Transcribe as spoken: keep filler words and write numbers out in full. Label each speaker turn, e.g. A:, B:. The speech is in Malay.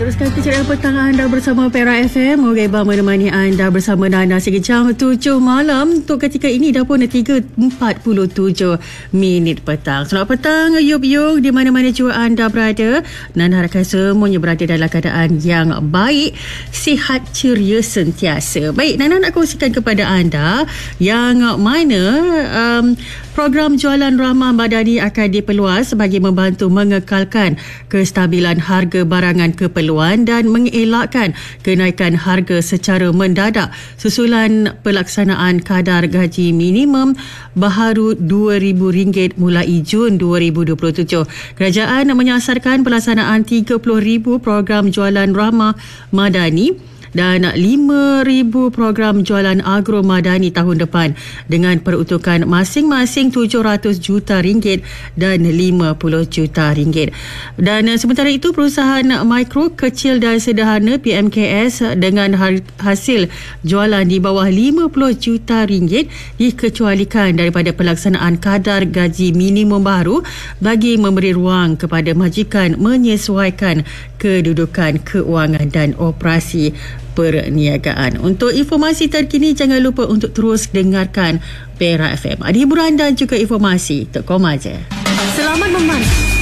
A: Teruskan keceriaan petang anda bersama Perak F M. Mogeba menemani anda bersama Nana sehingga jam tujuh malam. Untuk ketika ini dah pun tiga empat puluh tujuh minit petang. Selamat petang Yub Yung di mana-mana juga anda berada. Nana harapkan semuanya berada dalam keadaan yang baik, sihat, ceria sentiasa. Baik, Nana nak kongsikan kepada anda yang mana um, program jualan ramah madani akan diperluas bagi membantu mengekalkan kestabilan harga barangan keperluan dan mengelakkan kenaikan harga secara mendadak susulan pelaksanaan kadar gaji minimum baharu dua ribu ringgit mulai Jun dua ribu dua puluh tujuh. Kerajaan menyasarkan pelaksanaan tiga puluh ribu program jualan ramah madani dan lima ribu program jualan agro madani tahun depan dengan peruntukan masing-masing tujuh ratus juta ringgit dan lima puluh juta ringgit. Dan sementara itu, perusahaan mikro, kecil dan sederhana P M K S dengan hasil jualan di bawah lima puluh juta ringgit dikecualikan daripada pelaksanaan kadar gaji minimum baru bagi memberi ruang kepada majikan menyesuaikan kedudukan keuangan dan operasi perniagaan. Untuk informasi terkini, jangan lupa untuk terus dengarkan Perak F M. Ada hiburan dan juga informasi. Tok Koma je.
B: Selamat memantau.